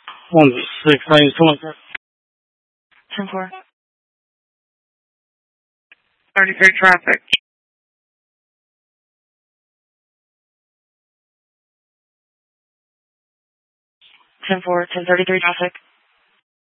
16, I need someone. 10-4. 33 traffic. 10-4, 1033 traffic.